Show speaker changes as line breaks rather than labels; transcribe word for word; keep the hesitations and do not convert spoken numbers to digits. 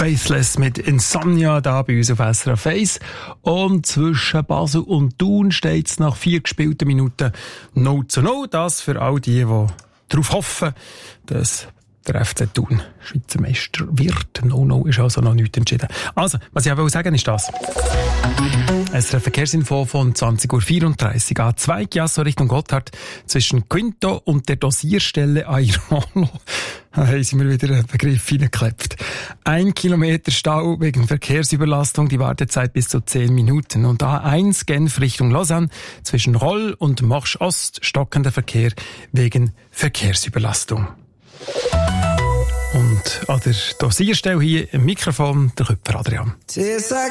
Faithless mit Insomnia da bei uns auf S R F eins. Und zwischen Basel und Thun steht es nach vier gespielten Minuten null zu null. Das für all die, die darauf hoffen, dass der F C Thun Schweizer Meister wird. No, no, ist also noch nichts entschieden. Also, was ich auch sagen ist das. S R F Verkehrsinfo von zwanzig Uhr vierunddreißig. A zwei Chiasso Richtung Gotthard zwischen Quinto und der Dosierstelle Airolo. Da haben sie mir wieder einen Begriff hineingeklebt. Ein Kilometer Stau wegen Verkehrsüberlastung, die Wartezeit bis zu zehn Minuten. Und A eins Genf Richtung Lausanne zwischen Roll und Marche Ost stockender Verkehr wegen Verkehrsüberlastung. Und an der Dosierstelle hier im Mikrofon der Köpfer Adrian.